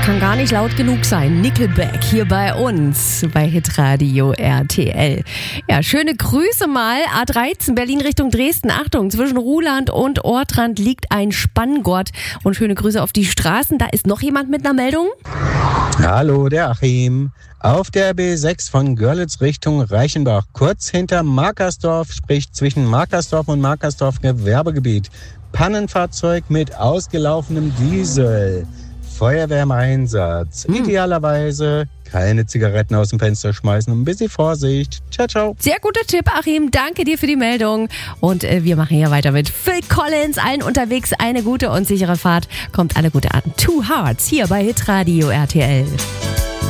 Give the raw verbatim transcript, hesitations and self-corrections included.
kann gar nicht laut genug sein. Nickelback hier bei uns bei Hitradio R T L. Ja, schöne Grüße mal. A dreizehn Berlin Richtung Dresden. Achtung, zwischen Ruhland und Ortrand liegt ein Spanngott. Und schöne Grüße auf die Straßen. Da ist noch jemand mit einer Meldung. Hallo, der Achim. Auf der B sechs von Görlitz Richtung Reichenbach, kurz hinter Markersdorf, sprich zwischen Markersdorf und Markersdorf Gewerbegebiet. Pannenfahrzeug mit ausgelaufenem Diesel. Feuerwehr im Einsatz. Hm. Idealerweise keine Zigaretten aus dem Fenster schmeißen und ein bisschen Vorsicht. Ciao, ciao. Sehr guter Tipp, Achim. Danke dir für die Meldung. Und äh, wir machen hier weiter mit Phil Collins. Allen unterwegs eine gute und sichere Fahrt. Kommt alle gute an. Two Hearts hier bei Hitradio R T L.